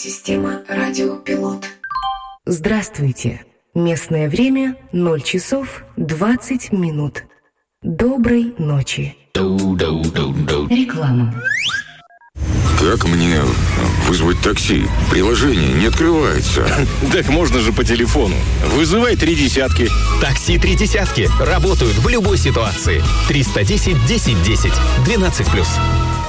Система радиопилот. Здравствуйте. Местное время 0 часов 20 минут. Доброй ночи. Реклама. Как мне вызвать такси? Приложение не открывается. Так можно же по телефону. Вызывай 30. Такси 30 работают в любой ситуации. 310 10 10. 12+.